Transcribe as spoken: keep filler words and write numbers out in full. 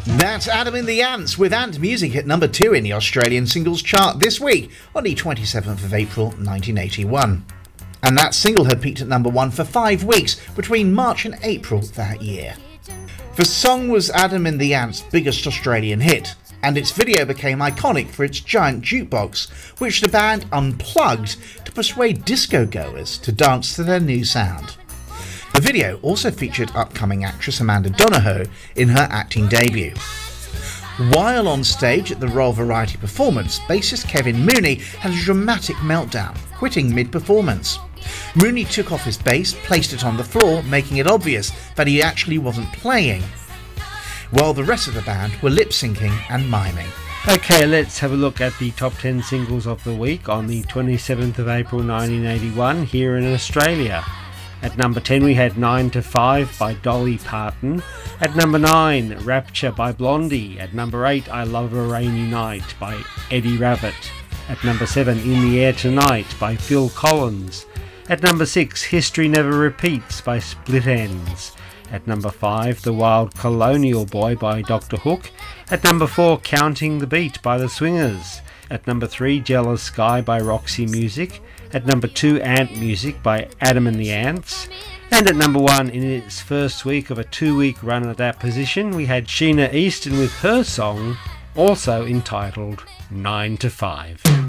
That's Adam and the Ants with Ant Music at number two in the Australian singles chart this week on the twenty-seventh of April nineteen eighty-one. And that single had peaked at number one for five weeks between March and April that year. The song was Adam and the Ants' biggest Australian hit, and its video became iconic for its giant jukebox, which the band unplugged to persuade disco-goers to dance to their new sound. The video also featured upcoming actress Amanda Donohoe in her acting debut. While on stage at the Royal Variety performance, bassist Kevin Mooney had a dramatic meltdown, quitting mid-performance. Mooney took off his bass, placed it on the floor, making it obvious that he actually wasn't playing, while the rest of the band were lip-syncing and miming. Okay, let's have a look at the top ten singles of the week on the twenty-seventh of April nineteen eighty-one here in Australia. At number ten we had nine to five by Dolly Parton. At number nine, Rapture by Blondie. At number eight, I Love a Rainy Night by Eddie Rabbitt. At number seven, In the Air Tonight by Phil Collins. At number six, History Never Repeats by Split Enz. At number five, The Wild Colonial Boy by Doctor Hook. At number four, Counting the Beat by The Swingers. At number three, Jealous Sky by Roxy Music. At number two, Ant Music by Adam and the Ants. And at number one, in its first week of a two-week run at that position, we had Sheena Easton with her song, also entitled nine to five.